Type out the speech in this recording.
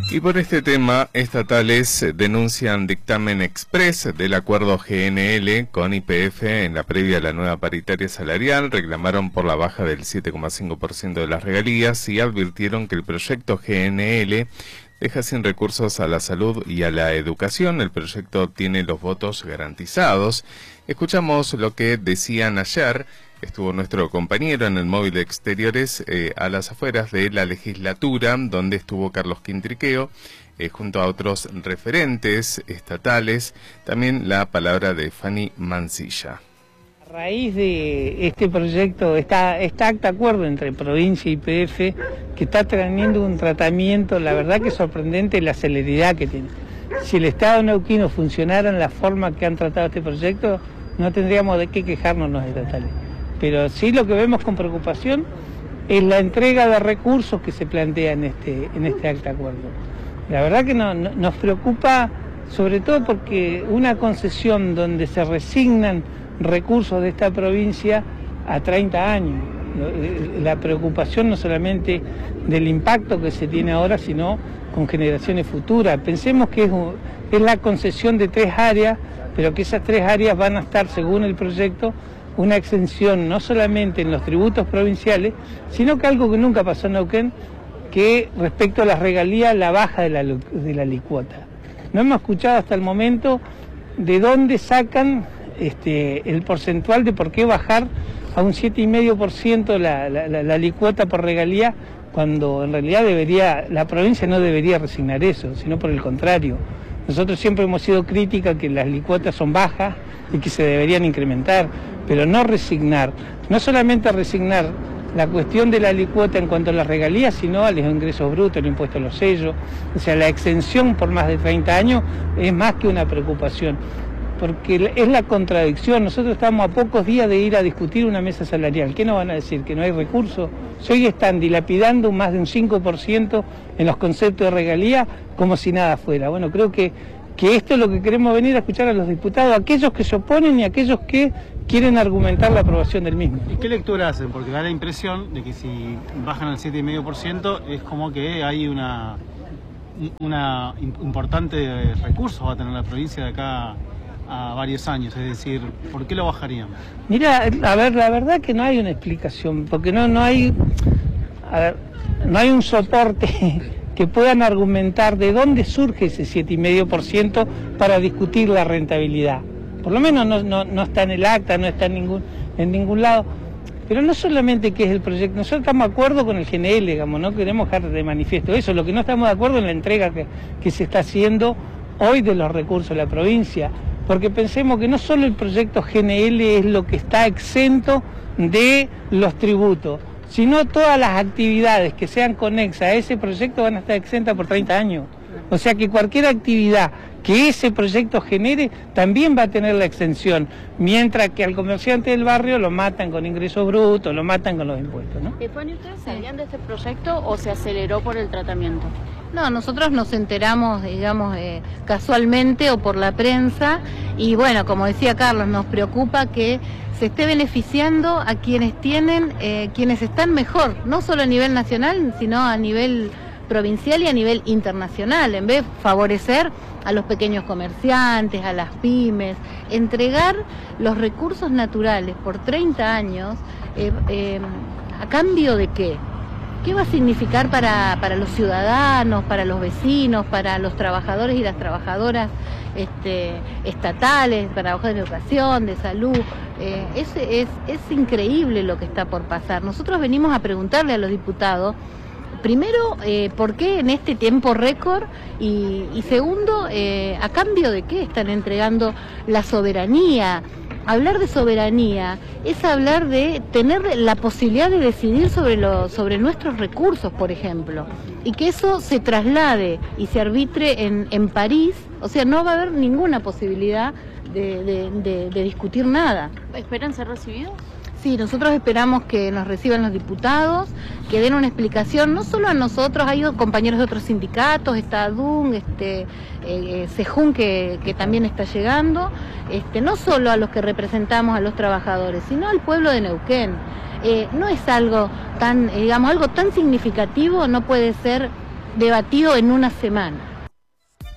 Y por este tema, estatales denuncian dictamen express del acuerdo GNL con YPF en la previa a la nueva paritaria salarial, reclamaron por la baja del 7,5% de las regalías y advirtieron que el proyecto GNL deja sin recursos a la salud y a la educación. El proyecto tiene los votos garantizados. Escuchamos lo que decían ayer. Estuvo nuestro compañero en el móvil de exteriores a las afueras de la legislatura, donde estuvo Carlos Quintriqueo, junto a otros referentes estatales. También la palabra de Fanny Mansilla. A raíz de este proyecto, está acta acuerdo entre provincia y YPF, que está teniendo un tratamiento, la verdad que sorprendente la celeridad que tiene. Si el Estado neuquino funcionara en la forma que han tratado este proyecto, no tendríamos de qué quejarnos los estatales. Pero sí lo que vemos con preocupación es la entrega de recursos que se plantea en este acta acuerdo. La verdad que nos preocupa, sobre todo porque una concesión donde se resignan recursos de esta provincia a 30 años. La preocupación no solamente del impacto que se tiene ahora, sino con generaciones futuras. Pensemos que es la concesión de 3 áreas, pero que esas 3 áreas van a estar, según el proyecto, una exención no solamente en los tributos provinciales, sino que algo que nunca pasó en Neuquén, que respecto a las regalías, la baja de la alícuota. No hemos escuchado hasta el momento de dónde sacan el porcentual de por qué bajar a un 7,5% la alícuota por regalía, cuando en realidad la provincia no debería resignar eso, sino por el contrario. Nosotros siempre hemos sido críticos que las alícuotas son bajas y que se deberían incrementar, pero no resignar, no solamente resignar la cuestión de la alícuota en cuanto a las regalías, sino a los ingresos brutos, el impuesto a los sellos. O sea, la exención por más de 30 años es más que una preocupación, porque es la contradicción. Nosotros estamos a pocos días de ir a discutir una mesa salarial. ¿Qué nos van a decir? ¿Que no hay recursos? Si hoy están dilapidando más de un 5% en los conceptos de regalía como si nada fuera. Bueno, creo que esto es lo que queremos venir a escuchar a los diputados, aquellos que se oponen y aquellos que quieren argumentar la aprobación del mismo. ¿Y qué lectura hacen? Porque da la impresión de que si bajan al 7,5% es como que hay una importante recursos va a tener la provincia de acá a varios años, es decir, ¿por qué lo bajarían? Mira, a ver, la verdad que no hay una explicación, porque no hay un soporte que puedan argumentar de dónde surge ese 7,5% para discutir la rentabilidad. Por lo menos no está en el acta, no está en ningún lado. Pero no solamente que es el proyecto, nosotros estamos de acuerdo con el GNL, digamos, no queremos dejar de manifiesto eso, lo que no estamos de acuerdo en la entrega que se está haciendo hoy de los recursos de la provincia, porque pensemos que no solo el proyecto GNL es lo que está exento de los tributos, sino todas las actividades que sean conexas a ese proyecto van a estar exentas por 30 años. O sea que cualquier actividad que ese proyecto genere también va a tener la exención, mientras que al comerciante del barrio lo matan con ingresos brutos, lo matan con los impuestos, ¿no? Fanny, ¿ustedes sabían de este proyecto o se aceleró por el tratamiento? No, nosotros nos enteramos, digamos, casualmente o por la prensa, y bueno, como decía Carlos, nos preocupa que se esté beneficiando a quienes quienes están mejor, no solo a nivel nacional, sino a nivel provincial y a nivel internacional, en vez de favorecer a los pequeños comerciantes, a las pymes, entregar los recursos naturales por 30 años, ¿a cambio de qué? ¿Qué va a significar para los ciudadanos, para los vecinos, para los trabajadores y las trabajadoras estatales, para trabajar de educación, de salud? Es increíble lo que está por pasar. Nosotros venimos a preguntarle a los diputados, primero, ¿por qué en este tiempo récord? Y segundo, ¿a cambio de qué están entregando la soberanía? Hablar de soberanía es hablar de tener la posibilidad de decidir sobre nuestros recursos, por ejemplo, y que eso se traslade y se arbitre en París. O sea, no va a haber ninguna posibilidad de discutir nada. ¿Esperan ser recibidos? Sí, nosotros esperamos que nos reciban los diputados, que den una explicación, no solo a nosotros, hay compañeros de otros sindicatos, está ADUN, SEJUN que también está llegando, no solo a los que representamos a los trabajadores, sino al pueblo de Neuquén. No es algo tan, algo tan significativo, no puede ser debatido en una semana.